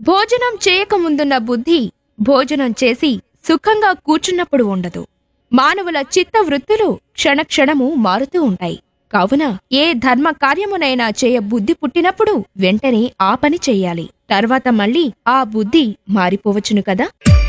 భోజనం చేయకముందున్న బుద్ధి భోజనం చేసి సుఖంగా కూర్చున్నప్పుడు ఉండదు. మానవుల చిత్తవృత్తులు క్షణక్షణము మారుతూ ఉంటాయి. కావున ఏ ధర్మ కార్యమునైనా చేయ బుద్ధి పుట్టినప్పుడు వెంటనే ఆ పని చెయ్యాలి. తర్వాత మళ్ళీ ఆ బుద్ధి మారిపోవచ్చును కదా.